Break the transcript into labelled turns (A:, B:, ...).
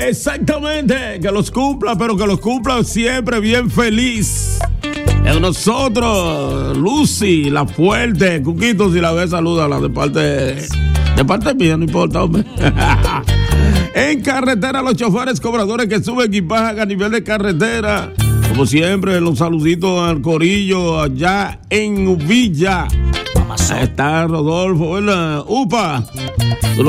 A: Exactamente, que los cumpla, pero que los cumpla siempre bien feliz. Es nosotros, Lucy, la fuerte. Cuquito, si la ves, salúdala de parte mía, no importa, hombre. En carretera, los choferes cobradores que suben equipaje a nivel de carretera. Como siempre, los saluditos al corillo allá en Villa. Ahí está Rodolfo, ¿verdad? ¡Upa!